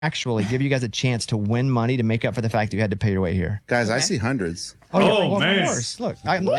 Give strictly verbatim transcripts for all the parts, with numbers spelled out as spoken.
actually give you guys a chance to win money to make up for the fact that you had to pay your way here. Guys, I see hundreds. Oh, yeah, Oh, well, man. Of course. Look. I, What?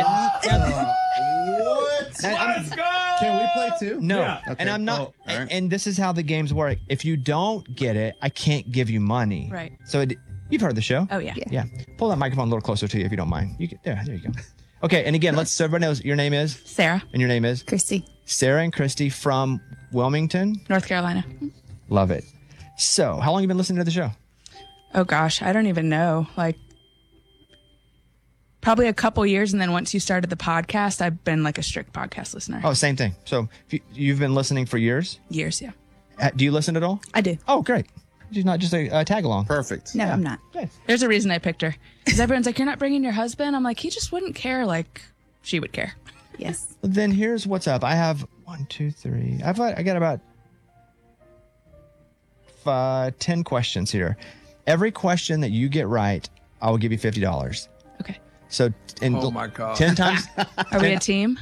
Let's go. Can we play too? No. Yeah. Okay. And I'm not. Oh, all right. And this is how the games work. If you don't get it, I can't give you money. Right. So it, you've heard the show. Oh, yeah. Yeah. Pull that microphone a little closer to you if you don't mind. You can, there, there you go. Okay. And again, let's so everybody knows your name is Sarah, and your name is Christy. Sarah and Christy from Wilmington. North Carolina. Love it. So, how long have you been listening to the show? Oh, gosh. I don't even know. Like, probably a couple years. And then once you started the podcast, I've been like a strict podcast listener. Oh, same thing. So, if you, you've been listening for years. Years, yeah. Uh, Do you listen at all? I do. Oh, great. She's not just a, a tag along. Perfect. No, I'm not. There's a reason I picked her. Because everyone's like, you're not bringing your husband? I'm like, he just wouldn't care like she would care. Yes. Then here's what's up. I have one, two, three. I've got, I got about five, ten questions here. Every question that you get right, I will give you fifty dollars. Okay. So, in Oh, my God. ten times, Are we a team?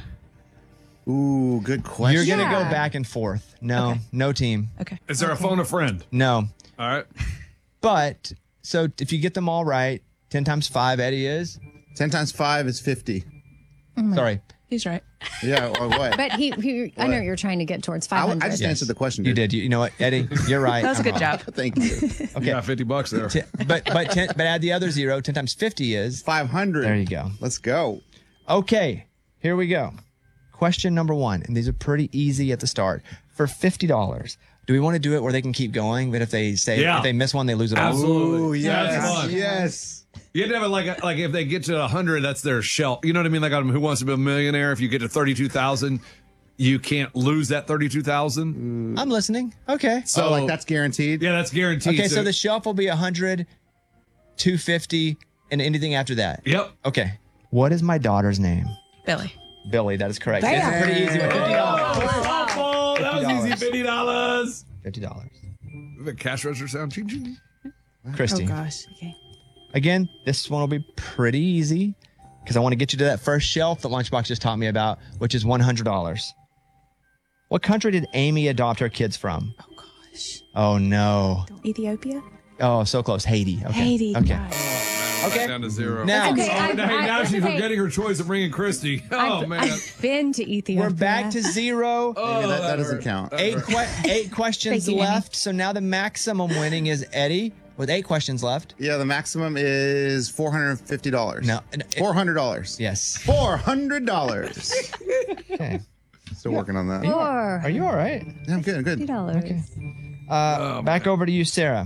Ooh, good question. you're gonna go Yeah. back and forth. No, Okay. no team. Okay. Is there a phone a friend? No. All right. But so if you get them all right, ten times five, Eddie is. Ten times five is fifty. Sorry, He's right. Yeah, or what? But he, he I know what you're trying to get towards I, five w- hundred. I just Yes. answered the question. you dude. did. You, you know what, Eddie? You're right. That was a I'm good wrong. job. Thank you. Okay. You got fifty bucks there. Ten- but but ten, but add the other zero. Ten times fifty is. Five hundred. There you go. Let's go. Okay, here we go. Question number one, and these are pretty easy at the start. For fifty dollars, do we want to do it where they can keep going, but if they say Yeah. if they miss one, they lose it all? Absolutely. Ooh, That's yes. fun. Yes. You had to have it like like if they get to a hundred, that's their shelf. You know what I mean? Like on Who Wants to Be a Millionaire? If you get to thirty-two thousand, you can't lose that thirty-two thousand. I'm listening. Okay. So, like, that's guaranteed? Yeah, that's guaranteed. Okay, so the shelf will be one hundred, two fifty, and anything after that. Yep. Okay. What is my daughter's name? Billy. Billy, that is correct. It's pretty easy with fifty dollars. Oh, that was easy. Fifty dollars. fifty dollars. The cash register sound. Ching, ching. Christy. Oh gosh. Okay. Again, this one will be pretty easy because I want to get you to that first shelf that Lunchbox just taught me about, which is one hundred dollars. What country did Amy adopt her kids from? Oh gosh. Oh, no. Ethiopia. Oh, so close. Haiti. Okay. Haiti. Okay. gosh. Okay. Down to zero. Now, okay. Oh, I- now, I- now it's she's okay. forgetting her choice of bringing Christy. Oh, I've, man. I've been to Ethiopia. we're back to zero. Oh, Maybe that, that that doesn't hurt. count. Eight que- eight questions Thank you, Amy. left. So now the maximum winning is Eddie with eight questions left. Yeah, the maximum is four hundred fifty dollars. No, no, it- four hundred dollars. Yes. four hundred dollars. Okay. Still working on that. Four. Are you all right? Yeah, I'm good, I'm Fifty good. dollars. Okay. Uh, back over to you, Sarah.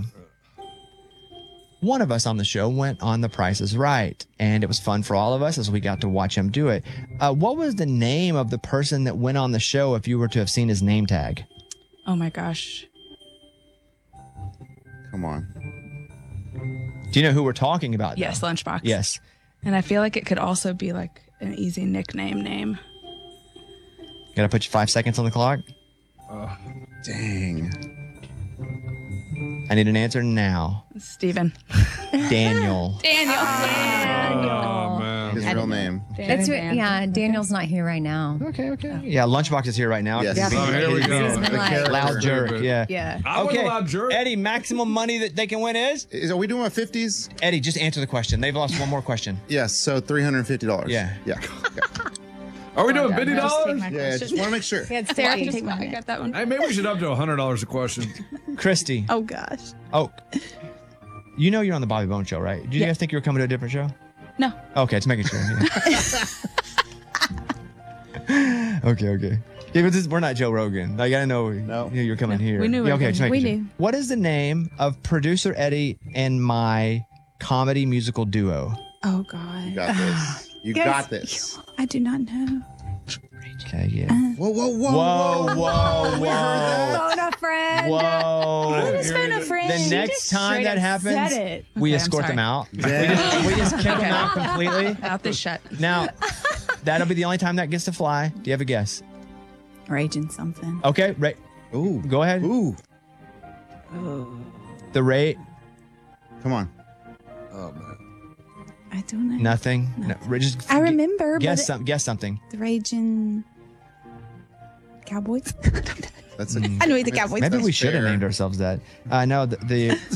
One of us on the show went on The Price is Right, and it was fun for all of us as we got to watch him do it. Uh, what was the name of the person that went on the show if you were to have seen his name tag? Oh my gosh. Come on. Do you know who we're talking about? Yes, though? Lunchbox. Yes. And I feel like it could also be like an easy nickname name. Got to put you five seconds on the clock. Dang. I need an answer now. Steven. Daniel. Daniel. Oh, man. His real name. That's what, yeah. Daniel's not here right now. Okay, okay. Yeah, Lunchbox is here right now. Yes. Oh, here we go. He's been The like- character. Loud jerk. Yeah. Yeah. I was Okay. a loud jerk. Eddie, maximum money that they can win is? Is, are we doing a fifties? Eddie, just answer the question. They've lost one more question. Yes, so three hundred fifty dollars. Yeah. Yeah. Are we doing Just fifty take dollars? my Yeah, question. just want to make sure. Yeah, it's Sarah, fifty. just, I got that one. Hey, maybe we should up to one hundred dollars a question. Christy. Oh gosh. Oh, you know you're on the Bobby Bone show, right? Did you Yeah. guys think you were coming to a different show? No. Okay, just making sure. Yeah. okay, okay. Yeah, but this, we're not Joe Rogan. I gotta know No. you- you're coming here. we knew Yeah, okay, everything. just making We sure. knew. What is the name of producer Eddie and my comedy musical duo? Oh god. You got this. You Guys, got this. I do not know. Okay, yeah. Whoa, whoa, whoa, Whoa, whoa, whoa. Phone a friend. Whoa. Just phone a friend. The She next just time straight that up happens, said it. we Okay, I'm escort them sorry. out. Yeah. We just, we just kick them out completely. Out this shut. Now, that'll be the only time that gets to fly. Do you have a guess? Raging something. Okay, right. Ooh. Go ahead. Ooh. The rate, Come on. Oh, man. I don't know. nothing. No, just I remember, Guess but some. Guess something. it, the raging. Cowboys. That's a, I know the Cowboys. Maybe first. we should have fair. named ourselves that. Uh, no, the, the